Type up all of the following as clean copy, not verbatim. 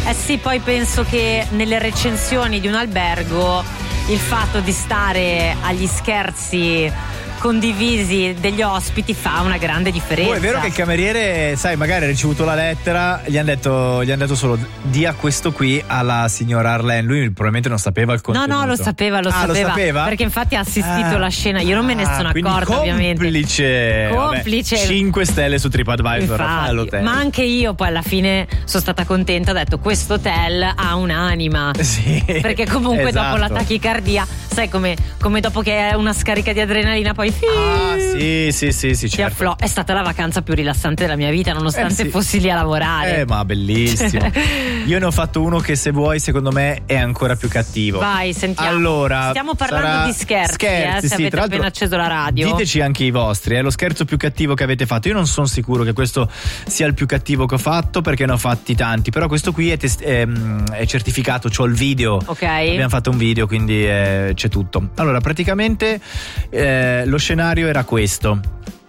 Eh sì, poi penso che nelle recensioni di un albergo il fatto di stare agli scherzi condivisi degli ospiti fa una grande differenza. È vero che il cameriere, sai, magari ha ricevuto la lettera, gli hanno detto solo dia questo qui alla signora Arlene. Lui probabilmente non sapeva il contenuto. No, lo sapeva. Lo sapeva? Perché infatti ha assistito alla scena. Io non me ne sono accorta, ovviamente. Complice. Vabbè, 5 stelle su TripAdvisor all'hotel. Ma anche io poi alla fine sono stata contenta. Ho detto questo hotel ha un'anima. Sì. Perché comunque esatto. dopo la tachicardia, sai come dopo che è una scarica di adrenalina poi sì, certo. È stata la vacanza più rilassante della mia vita, nonostante fossi lì a lavorare. Ma bellissimo. Io ne ho fatto uno che, se vuoi, secondo me è ancora più cattivo. Vai, sentiamo. Allora, stiamo parlando di scherzi, se avete appena acceso la radio. Diteci anche i vostri, lo scherzo più cattivo che avete fatto. Io non sono sicuro che questo sia il più cattivo che ho fatto, perché ne ho fatti tanti, però questo qui è certificato, c'ho il video. Ok. Abbiamo fatto un video, quindi c'è tutto. Allora, praticamente lo scenario era questo.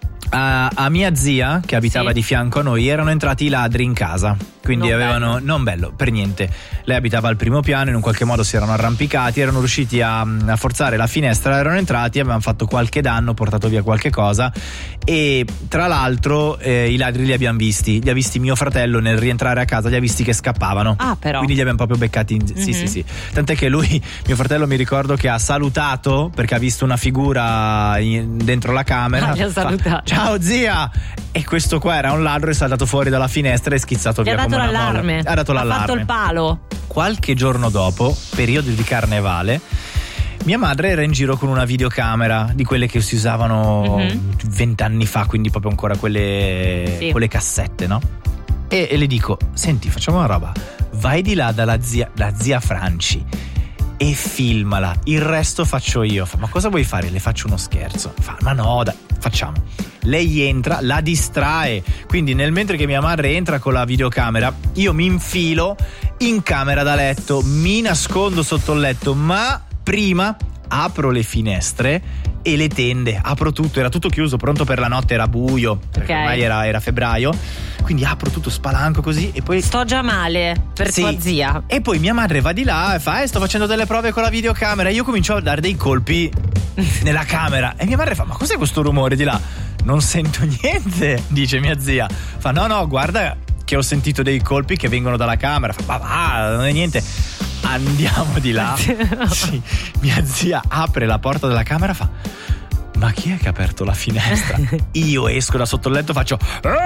A mia zia, che abitava di fianco a noi, erano entrati i ladri in casa. Quindi non bello per niente. Lei abitava al primo piano, in un qualche modo si erano arrampicati, erano riusciti a forzare la finestra, erano entrati, avevano fatto qualche danno, portato via qualche cosa, e tra l'altro i ladri li ha visti mio fratello nel rientrare a casa, li ha visti che scappavano. Però quindi li abbiamo proprio beccati sì. Tant'è che mio fratello, mi ricordo che ha salutato perché ha visto una figura dentro la camera. Li ha salutato. Ciao zia! E questo qua era un ladro, è saltato fuori dalla finestra e schizzato via come una molla. Ha dato l'allarme. Ha fatto il palo. Qualche giorno dopo, periodo di carnevale, mia madre era in giro con una videocamera di quelle che si usavano 20 anni fa, quindi proprio ancora quelle con le cassette, no? E le dico: senti, facciamo una roba, vai di là dalla zia Franci e filmala, il resto faccio io. Ma cosa vuoi fare? Le faccio uno scherzo. Ma no, dai, facciamo. Lei entra, la distrae, quindi mentre che mia madre entra con la videocamera, io mi infilo in camera da letto, mi nascondo sotto il letto, ma prima apro le finestre e le tende, apro tutto, era tutto chiuso, pronto per la notte, era buio, perché ormai era febbraio, quindi apro tutto, spalanco così, e poi sto già male per tua zia. E poi mia madre va di là e fa: sto facendo delle prove con la videocamera. Io comincio a dare dei colpi nella camera e mia madre fa: ma cos'è questo rumore di là? Non sento niente, dice mia zia. Fa: no, guarda che ho sentito dei colpi che vengono dalla camera. Fa: va, non è niente. Andiamo di là. Sì, mia zia apre la porta della camera, fa: ma chi è che ha aperto la finestra? Io esco da sotto il letto, faccio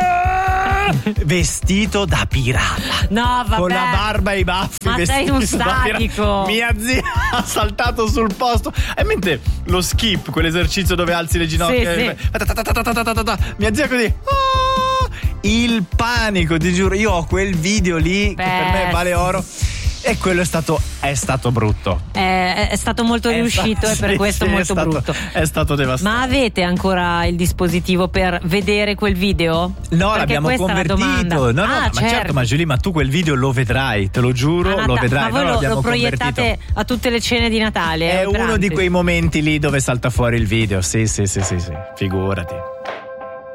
vestito da pirata. No, vabbè. Con la barba e i baffi. Ma sei un sadico. Mia zia ha saltato sul posto. E mentre lo skip, quell'esercizio dove alzi le ginocchia, mia zia così. Il panico, ti giuro. Io ho quel video lì che per me vale oro. E quello è stato brutto. È stato molto riuscito e per questo molto brutto. È stato devastante. Ma avete ancora il dispositivo per vedere quel video? No, perché l'abbiamo convertito. Ma certo, ma Giulia, ma tu quel video lo vedrai, te lo giuro, lo vedrai. Ma voi lo proiettate a tutte le cene di Natale? È uno di quei momenti lì dove salta fuori il video. Sì, figurati.